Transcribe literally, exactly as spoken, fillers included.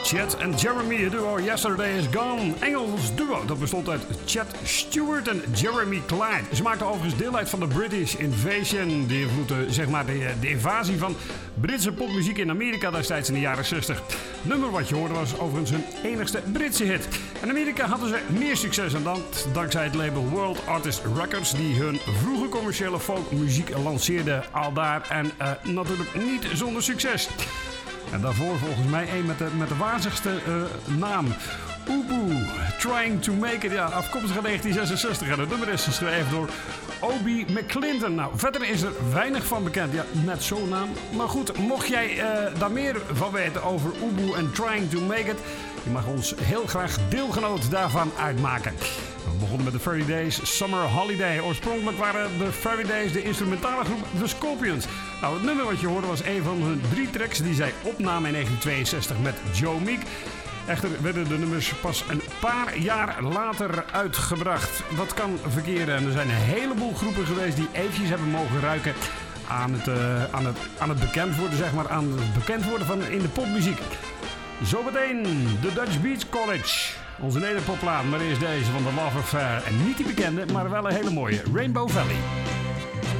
Chad en Jeremy, het duo Yesterday is Gone. Engels duo, dat bestond uit Chad Stewart en Jeremy Clyde. Ze maakten overigens deel uit van de British Invasion. Die invloedde, zeg maar, de, de invasie van Britse popmuziek in Amerika destijds in de jaren zestig. Het nummer wat je hoorde was overigens hun enigste Britse hit. In Amerika hadden ze meer succes dan dat, dankzij het label World Artist Records, die hun vroege commerciële folkmuziek lanceerde aldaar en uh, natuurlijk niet zonder succes. En daarvoor volgens mij een met de, met de wazigste uh, naam. Ubu, Trying to Make It. Ja, afkomstig uit negentien zesenzestig. En het nummer is geschreven door Obi McClinton. Nou, verder is er weinig van bekend. Ja, net zo'n naam. Maar goed, mocht jij uh, daar meer van weten over Ubu en Trying to Make It, je mag ons heel graag deelgenoot daarvan uitmaken. We begonnen met de Fairy Days Summer Holiday. Oorspronkelijk waren de Fairy Days de instrumentale groep The Scorpions. Nou, het nummer wat je hoorde was een van hun drie tracks die zij opnamen in negentien tweeënzestig met Joe Meek. Echter werden de nummers pas een paar jaar later uitgebracht. Dat kan verkeren en er zijn een heleboel groepen geweest die eventjes hebben mogen ruiken aan het, uh, aan het, aan het bekend worden, zeg maar, aan het bekend worden van in de popmuziek. Zometeen de Dutch Beach College. Onze nederpopplaat, maar eerst deze van The Love Affair. En niet die bekende, maar wel een hele mooie, Rainbow Valley.